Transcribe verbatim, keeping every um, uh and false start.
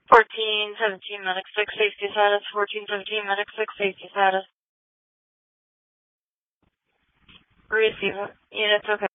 fourteen seventeen, medic six, safety status. fourteen seventeen, medic six, safety status. Receive it. Units okay.